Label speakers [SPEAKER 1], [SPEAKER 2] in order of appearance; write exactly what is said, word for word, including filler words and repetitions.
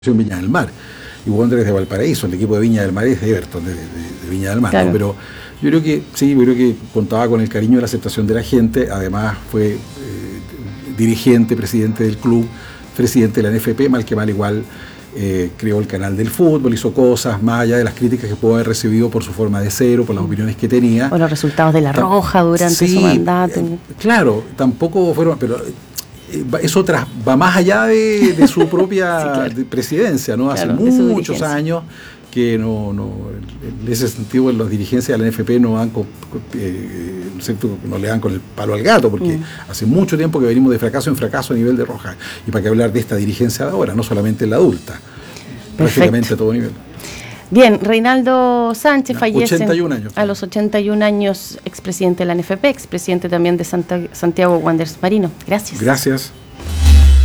[SPEAKER 1] en Viña del Mar, y Wanderers de Valparaíso. El equipo de Viña del Mar es Everton de, de, de Viña del Mar,
[SPEAKER 2] claro.
[SPEAKER 1] ¿no? Pero yo creo que sí, yo creo que contaba con el cariño y la aceptación de la gente. Además fue eh, dirigente, presidente del club, presidente de la N F P, mal que mal igual eh, creó el canal del fútbol, hizo cosas más allá de las críticas que pudo haber recibido por su forma de ser o por las opiniones que tenía.
[SPEAKER 2] O los resultados de La Roja durante
[SPEAKER 1] sí,
[SPEAKER 2] su mandato.
[SPEAKER 1] Eh, claro, tampoco fueron, pero eso tras, va más allá de, de su propia sí, claro. de presidencia, ¿no? Hace claro, muchos años que no, no, en ese sentido las dirigencias de la N F P no, han, eh, no le dan con el palo al gato, porque mm. hace mucho tiempo que venimos de fracaso en fracaso a nivel de Roja. Y para qué hablar de esta dirigencia de ahora, no solamente en la adulta, perfecto. Prácticamente a todo nivel.
[SPEAKER 2] Bien, Reinaldo Sánchez fallece
[SPEAKER 1] ochenta y un años,
[SPEAKER 2] a los ochenta y un años, expresidente de la N F P, expresidente también de Santa, Santiago Wanderers Marino. Gracias.
[SPEAKER 1] Gracias.